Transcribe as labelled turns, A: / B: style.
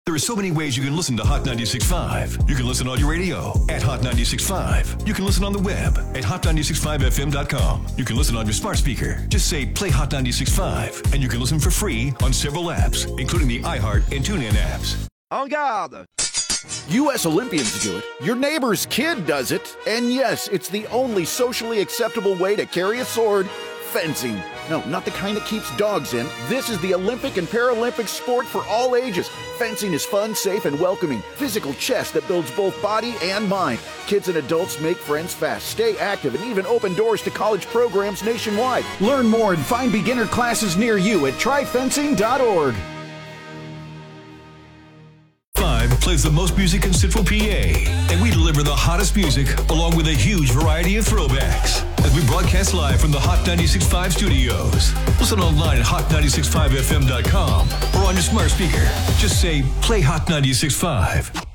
A: There are so many ways you can listen to Hot 96.5. You can listen on your radio at Hot 96.5. You can listen on the web at hot965fm.com. You can listen on your smart speaker. Just say play Hot 96.5, and you can listen for free on several apps, including the iHeart and TuneIn apps.
B: En garde!
C: U.S. Olympians do it. Your neighbor's kid does it. And yes, it's the only socially acceptable way to carry a sword. Fencing. No, not the kind that keeps dogs in. This is the Olympic and Paralympic sport for all ages. Fencing is fun, safe, and welcoming. Physical chess that builds both body and mind. Kids and adults make friends fast, stay active, and even open doors to college programs nationwide. Learn more and find beginner classes near you at tryfencing.org.
A: Plays the most in Central PA, and we deliver the hottest music along with a huge variety of throwbacks as we broadcast live from the Hot 96.5 studios. Listen online at hot965fm.com or on your smart speaker. Just say play Hot 96.5.